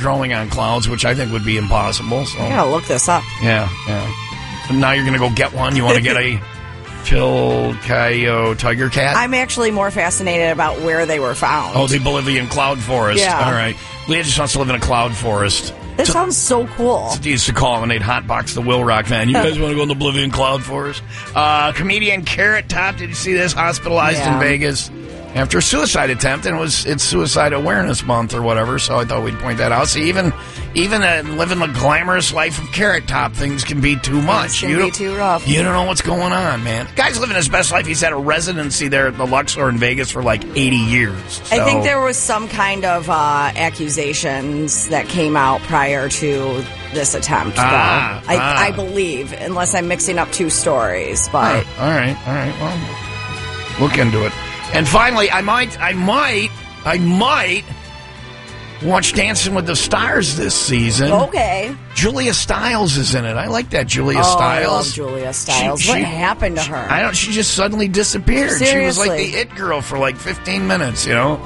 growing on clouds, which I think would be impossible. So. I gotta look this up. Yeah. So now you're going to go get one. You want to get a Chilcayo tiger cat? I'm actually more fascinated about where they were found. Oh, the Bolivian cloud forest. Yeah. All right. Leah just wants to live in a cloud forest. This sounds so cool. He used to call him and they'd hotbox the Will Rock van. You guys want to go in the Bolivian cloud forest? Comedian Carrot Top, did you see this? Hospitalized in Vegas after a suicide attempt, and it's Suicide Awareness Month or whatever, so I thought we'd point that out. See, even living the glamorous life of Carrot Top, things can be too much. It can be too rough. You don't know what's going on, man. The guy's living his best life. He's had a residency there at the Luxor in Vegas for like 80 years. So. I think there was some kind of accusations that came out prior to this attempt, though. I believe, unless I'm mixing up two stories. But All right. Well, look into it. And finally, I might watch Dancing with the Stars this season. Okay. Julia Stiles is in it. I like that Julia Stiles. I love Julia Stiles. What happened to her? She just suddenly disappeared. Seriously. She was like the it girl for like 15 minutes, you know.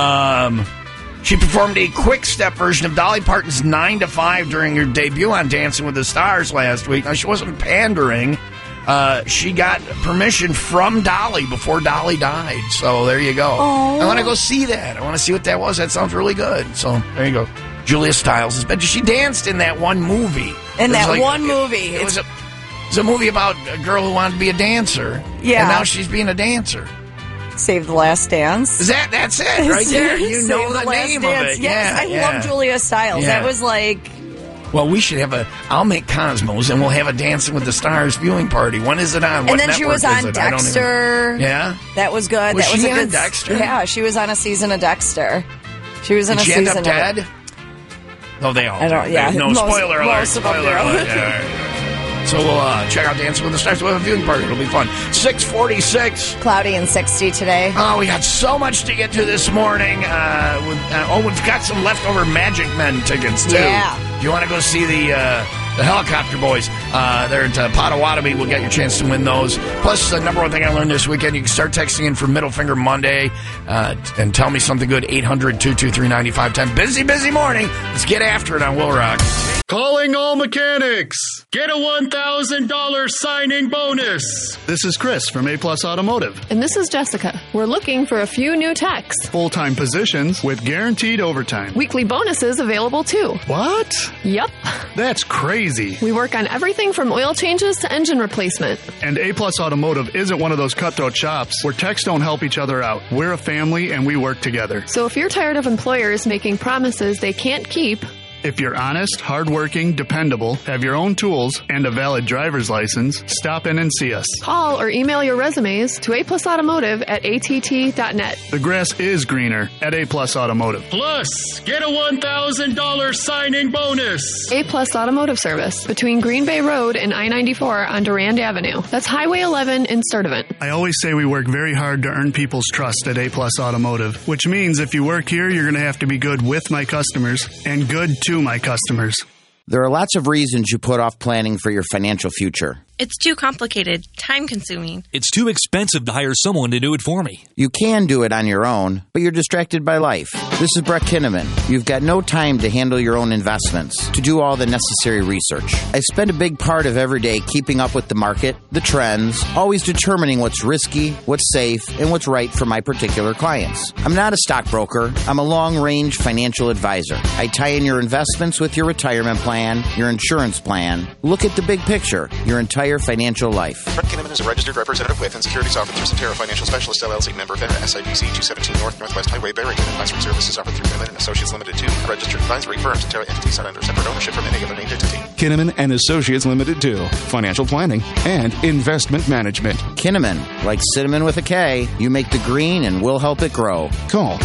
She performed a quick step version of Dolly Parton's 9 to 5 during her debut on Dancing with the Stars last week. Now, she wasn't pandering. She got permission from Dolly before Dolly died. So there you go. Oh. I want to go see that. I want to see what that was. That sounds really good. So there you go. Julia Stiles is better. She danced in that one movie. Movie. It was a movie about a girl who wanted to be a dancer. Yeah. And now she's being a dancer. Save the Last Dance. That's it right there. You know the name of it. Yes, I love Julia Stiles. Yeah. That was like... Well, we should have I'll make Cosmos, and we'll have a Dancing with the Stars viewing party. When is it on? And then she was on Dexter. Yeah? That was good. Was that was she a on good, Dexter? Yeah, she was on a season of Dexter. She was in Did a she season end up dead? of... No, they all I don't, did. yeah. No, spoiler alert. Most of them Spoiler do. alert. Yeah. So we'll check out Dancing with the Stars. We'll have a viewing party. It'll be fun. 6:46. Cloudy and 60 today. Oh, we got so much to get to this morning. We've got some leftover Magic Men tickets, too. Yeah. If you want to go see the Helicopter Boys, they're at Potawatomi. We'll get your chance to win those. Plus, the number one thing I learned this weekend, you can start texting in for Middle Finger Monday and tell me something good. 800-223-9510. Busy morning. Let's get after it on Will Rock. Calling all mechanics. Get a $1,000 signing bonus. This is Chris from A Plus Automotive. And this is Jessica. We're looking for a few new techs. Full-time positions with guaranteed overtime. Weekly bonuses available too. What? Yep. That's crazy. We work on everything from oil changes to engine replacement. And A Plus Automotive isn't one of those cutthroat shops where techs don't help each other out. We're a family and we work together. So if you're tired of employers making promises they can't keep, if you're honest, hardworking, dependable, have your own tools, and a valid driver's license, stop in and see us. call or email your resumes to aplusautomotive@att.net. The grass is greener at A Plus Automotive. Plus, get a $1,000 signing bonus. A Plus Automotive Service between Green Bay Road and I-94 on Durand Avenue. That's Highway 11 in Sturtevant. I always say we work very hard to earn people's trust at A Plus Automotive, which means if you work here, you're going to have to be good with my customers and good to my customers. There are lots of reasons you put off planning for your financial future. It's too complicated, time-consuming. It's too expensive to hire someone to do it for me. You can do it on your own, but you're distracted by life. This is Brett Kinnaman. You've got no time to handle your own investments, to do all the necessary research. I spend a big part of every day keeping up with the market, the trends, always determining what's risky, what's safe, and what's right for my particular clients. I'm not a stockbroker. I'm a long-range financial advisor. I tie in your investments with your retirement plan, your insurance plan. Look at the big picture, your entire financial life. Brett Kinnaman is a registered representative with and securities offered through Centera Financial Specialist LLC, member FINRA, SIPC 217 North Northwest Highway, Barrington. Advisory services offered through Kinnaman and Associates Limited 2, a registered advisory firm. Centera entities not under separate ownership from any other named entity. Kinnaman and Associates Limited 2, financial planning and investment management. Kinnaman, like cinnamon with a K, you make the green and we'll help it grow. Call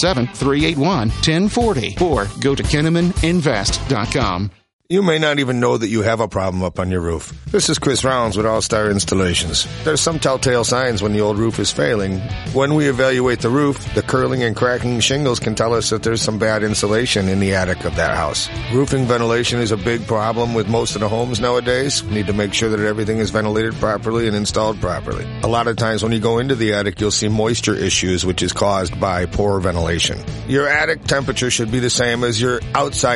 847-381-1040 or go to KinnamanInvest.com. You may not even know that you have a problem up on your roof. This is Chris Rounds with All Star Installations. There's some telltale signs when the old roof is failing. When we evaluate the roof, the curling and cracking shingles can tell us that there's some bad insulation in the attic of that house. Roofing ventilation is a big problem with most of the homes nowadays. We need to make sure that everything is ventilated properly and installed properly. A lot of times when you go into the attic, you'll see moisture issues, which is caused by poor ventilation. Your attic temperature should be the same as your outside